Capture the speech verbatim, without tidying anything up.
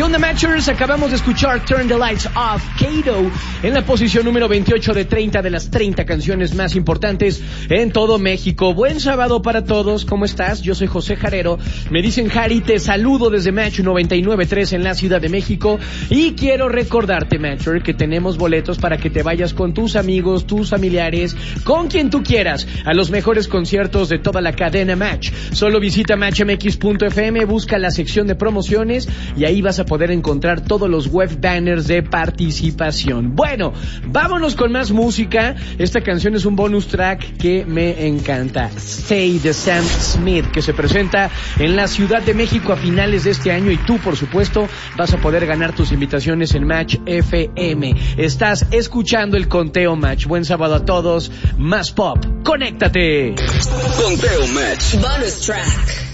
¿Qué onda, Matchers? Acabamos de escuchar Turn the Lights Off, Kato, en la posición número veintiocho de treinta de las treinta canciones más importantes en todo México. Buen sábado para todos, ¿cómo estás? Yo soy José Jarero, me dicen Jari, te saludo desde Match noventa y nueve punto tres en la Ciudad de México y quiero recordarte, Matcher, que tenemos boletos para que te vayas con tus amigos, tus familiares, con quien tú quieras, a los mejores conciertos de toda la cadena Match. Solo visita match m x punto f m, busca la sección de promociones y ahí vas a poder encontrar todos los web banners de participación. Bueno, vámonos con más música. Esta canción es un bonus track que me encanta. Stay de Sam Smith, que se presenta en la Ciudad de México a finales de este año y tú, por supuesto, vas a poder ganar tus invitaciones en Match F M. Estás escuchando el Conteo Match. Buen sábado a todos. Más pop. ¡Conéctate! Conteo Match. Bonus track.